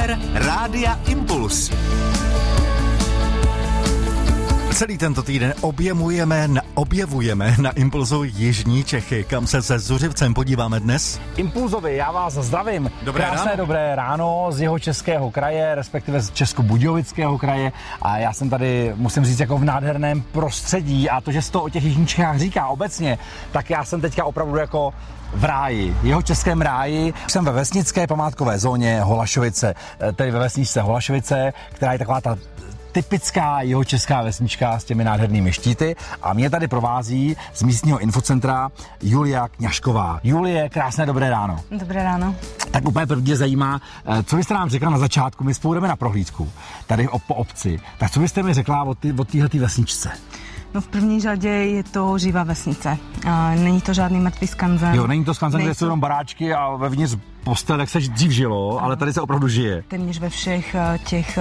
Éter Rádia Impuls. Celý tento týden objevujeme na Impulzu jižní Čechy, kam se Zuřivcem podíváme dnes. Impulzovi, já vás zdravím. Krásné ráno. Dobré ráno z Jihočeského kraje, respektive z Českobudějovického kraje. A já jsem tady, musím říct, jako v nádherném prostředí. A to, že se to o těch jižních Čechách říká obecně, tak já jsem teďka opravdu jako v ráji, Jihočeském ráji. Jsem ve vesnické památkové zóně Holašovice, tedy ve vesničce Holašovice, která je taková ta typická jihočeská vesnička s těmi nádhernými štíty, a mě tady provází z místního infocentra Julia Kňažková. Julie, krásné dobré ráno. Dobré ráno. Tak úplně prvně zajímá, co byste nám řekla na začátku, my spolu jdeme na prohlídku tady po obci, tak co byste mi řekla o téhletý vesničce? No v první řadě je to živá vesnice. Není to žádný mrtvý skanzen. Jo, není to skanzen, kde jsou jenom baráčky a vevnitř postel, jak se dřív žilo, ale tady se opravdu žije. Téměř ve všech těch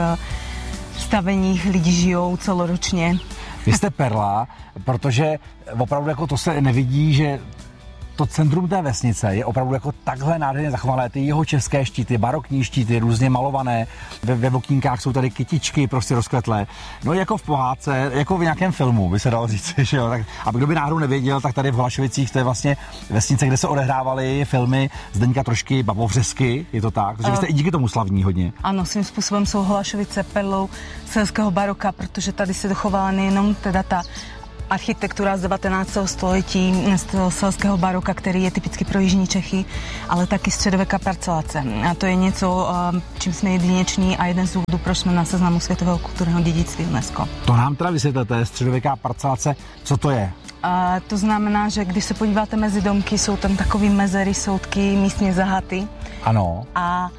staveních lidi žijou celoročně. Vy jste perla, protože opravdu jako to se nevidí, že to centrum té vesnice je opravdu jako takhle nádherně zachované. Ty jihočeské štíty, barokní štíty, různě malované, ve okýnkách jsou tady kytičky prostě rozkvetlé. No jako v pohádce, jako v nějakém filmu, by se dalo říct, že jo. Tak, a kdo by náhodou nevěděl, tak tady v Holašovicích to je vlastně vesnice, kde se odehrávaly filmy Zdeňka Trošky, Babovřesky, je to tak? Protože vy jste i díky tomu slavní hodně. Ano, svým způsobem jsou Holašovice perlou selského baroka, protože tady se dochovala nejenom teda ta architektura z 19. století z selského baroka, který je typicky pro jižní Čechy, ale taky středověká parcelace. A to je něco, čím jsme jedineční a jeden z důvodů, proč jsme na seznamu světového kulturního dědictví UNESCO. To nám teda vysvětlete, středověká parcelace, co to je? To znamená, že když se podíváte mezi domky, jsou tam takový mezery, soudky, místně zahaty. Ano. A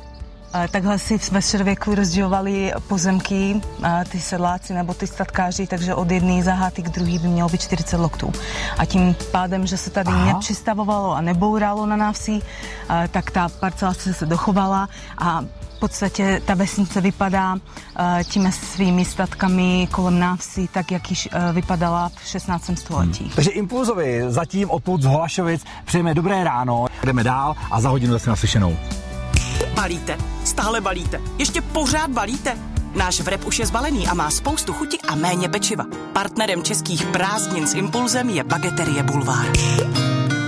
takhle si ve středověku rozdělovali pozemky, ty sedláci nebo ty statkáři, takže od jedné zaháty k druhý by mělo být 40 loktů. A tím pádem, že se tady nepřistavovalo a nebouralo na návsi, tak ta parcelace se dochovala a v podstatě ta vesnice vypadá těmi svými statkami kolem návsi, tak jak již vypadala v 16. století. Takže Impulzovi zatím odtud z Holašovic přejeme dobré ráno, jdeme dál a za hodinu zase naslyšenou. Balíte? Stále balíte? Ještě pořád balíte? Náš vrep už je zbalený a má spoustu chuti a méně pečiva. Partnerem českých prázdnin s Impulzem je Bageterie Bulvár.